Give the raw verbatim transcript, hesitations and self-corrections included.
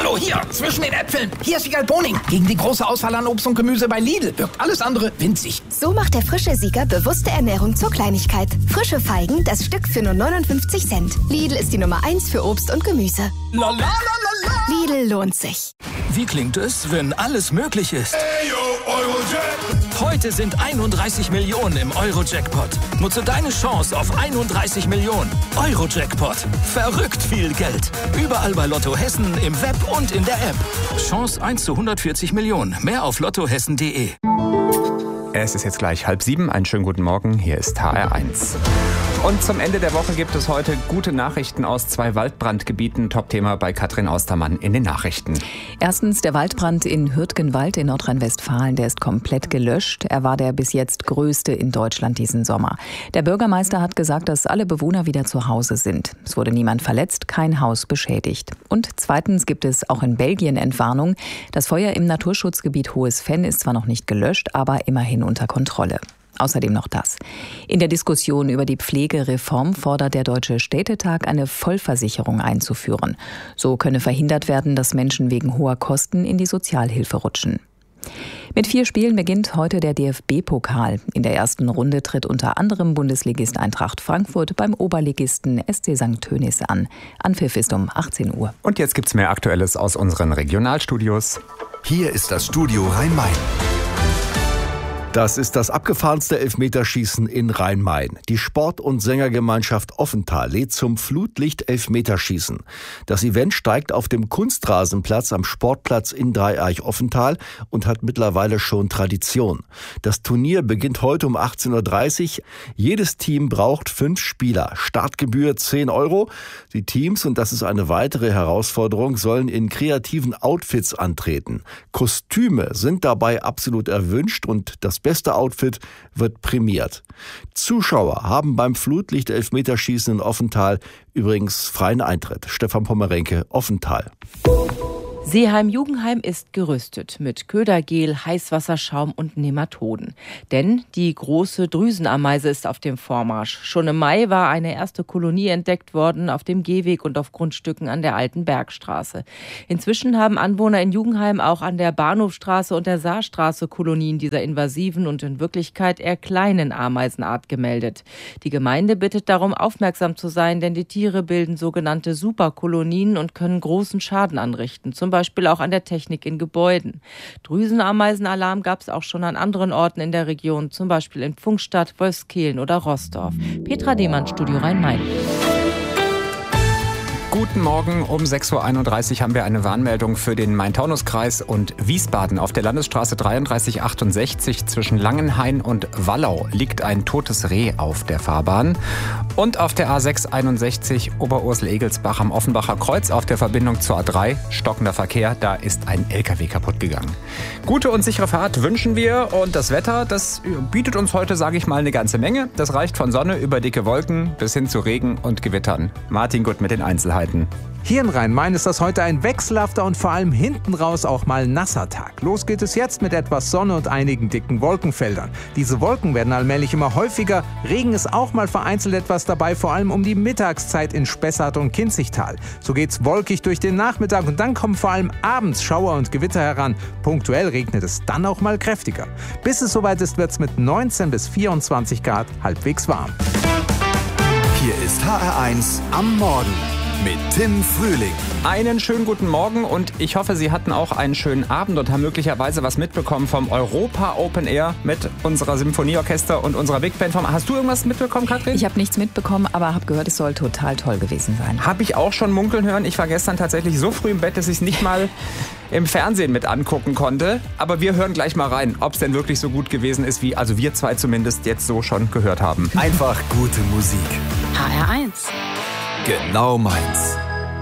Hallo, hier, zwischen den Äpfeln. Hier ist Siegal Boning. Gegen die große Auswahl an Obst und Gemüse bei Lidl wirkt alles andere winzig. So macht der frische Sieger bewusste Ernährung zur Kleinigkeit. Frische Feigen, das Stück für nur neunundfünfzig Cent. Lidl ist die Nummer eins für Obst und Gemüse. La, la, la, la, la. Lidl lohnt sich. Wie klingt es, wenn alles möglich ist? Ey, yo, Eurojack. Heute sind einunddreißig Millionen im Euro-Jackpot. Nutze deine Chance auf einunddreißig Millionen. Euro-Jackpot. Verrückt viel Geld. Überall bei Lotto Hessen, im Web und in der App. Chance eins zu hundertvierzig Millionen. Mehr auf lottohessen punkt de. Es ist jetzt gleich halb sieben. Einen schönen guten Morgen. Hier ist H R eins. Und zum Ende der Woche gibt es heute gute Nachrichten aus zwei Waldbrandgebieten. Top-Thema bei Katrin Austermann in den Nachrichten. Erstens der Waldbrand in Hürtgenwald in Nordrhein-Westfalen. Der ist komplett gelöscht. Er war der bis jetzt größte in Deutschland diesen Sommer. Der Bürgermeister hat gesagt, dass alle Bewohner wieder zu Hause sind. Es wurde niemand verletzt, kein Haus beschädigt. Und zweitens gibt es auch in Belgien Entwarnung. Das Feuer im Naturschutzgebiet Hohes Venn ist zwar noch nicht gelöscht, aber immerhin unter Kontrolle. Außerdem noch das. In der Diskussion über die Pflegereform fordert der Deutsche Städtetag, eine Vollversicherung einzuführen. So könne verhindert werden, dass Menschen wegen hoher Kosten in die Sozialhilfe rutschen. Mit vier Spielen beginnt heute der D F B-Pokal. In der ersten Runde tritt unter anderem Bundesligist Eintracht Frankfurt beim Oberligisten S C Sankt Tönis an. Anpfiff ist um achtzehn Uhr. Und jetzt gibt's mehr Aktuelles aus unseren Regionalstudios. Hier ist das Studio Rhein-Main. Das ist das abgefahrenste Elfmeterschießen in Rhein-Main. Die Sport- und Sängergemeinschaft Offenthal lädt zum Flutlicht-Elfmeterschießen. Das Event steigt auf dem Kunstrasenplatz am Sportplatz in Dreieich-Offenthal und hat mittlerweile schon Tradition. Das Turnier beginnt heute um achtzehn Uhr dreißig. Jedes Team braucht fünf Spieler. Startgebühr zehn Euro. Die Teams, und das ist eine weitere Herausforderung, sollen in kreativen Outfits antreten. Kostüme sind dabei absolut erwünscht und das beste Outfit wird prämiert. Zuschauer haben beim Flutlicht-Elfmeterschießen in Offenthal übrigens freien Eintritt. Stefan Pommerenke, Offenthal. Seeheim-Jugendheim ist gerüstet mit Ködergel, Heißwasserschaum und Nematoden. Denn die große Drüsenameise ist auf dem Vormarsch. Schon im Mai war eine erste Kolonie entdeckt worden auf dem Gehweg und auf Grundstücken an der Alten Bergstraße. Inzwischen haben Anwohner in Jugendheim auch an der Bahnhofstraße und der Saarstraße Kolonien dieser invasiven und in Wirklichkeit eher kleinen Ameisenart gemeldet. Die Gemeinde bittet darum, aufmerksam zu sein, denn die Tiere bilden sogenannte Superkolonien und können großen Schaden anrichten. Zum Beispiel Beispiel auch an der Technik in Gebäuden. Drüsenameisenalarm gab es auch schon an anderen Orten in der Region, zum Beispiel in Pfungstadt, Wolfskehlen oder Roßdorf. Petra Demann, Studio Rhein-Main. Guten Morgen, um sechs Uhr einunddreißig haben wir eine Warnmeldung für den Main-Taunus-Kreis und Wiesbaden. Auf der Landesstraße dreiunddreißig achtundsechzig zwischen Langenhain und Wallau liegt ein totes Reh auf der Fahrbahn. Und auf der A sechs einundsechzig Oberursel-Egelsbach am Offenbacher Kreuz auf der Verbindung zur A drei, stockender Verkehr, da ist ein L K W kaputt gegangen. Gute und sichere Fahrt wünschen wir und das Wetter, das bietet uns heute, sage ich mal, eine ganze Menge. Das reicht von Sonne über dicke Wolken bis hin zu Regen und Gewittern. Martin Gutt mit den Einzelheiten. Hier in Rhein-Main ist das heute ein wechselhafter und vor allem hinten raus auch mal nasser Tag. Los geht es jetzt mit etwas Sonne und einigen dicken Wolkenfeldern. Diese Wolken werden allmählich immer häufiger. Regen ist auch mal vereinzelt etwas dabei, vor allem um die Mittagszeit in Spessart und Kinzigtal. So geht's wolkig durch den Nachmittag und dann kommen vor allem abends Schauer und Gewitter heran. Punktuell regnet es dann auch mal kräftiger. Bis es soweit ist, wird's mit neunzehn bis vierundzwanzig Grad halbwegs warm. Hier ist H R eins am Morgen mit Tim Frühling. Einen schönen guten Morgen und ich hoffe, Sie hatten auch einen schönen Abend und haben möglicherweise was mitbekommen vom Europa Open Air mit unserer Symphonieorchester und unserer Big Band. Hast du irgendwas mitbekommen, Katrin? Ich habe nichts mitbekommen, aber habe gehört, es soll total toll gewesen sein. Habe ich auch schon munkeln hören. Ich war gestern tatsächlich so früh im Bett, dass ich es nicht mal im Fernsehen mit angucken konnte. Aber wir hören gleich mal rein, ob es denn wirklich so gut gewesen ist, wie also wir zwei zumindest jetzt so schon gehört haben. Einfach gute Musik. H R eins. Genau meins.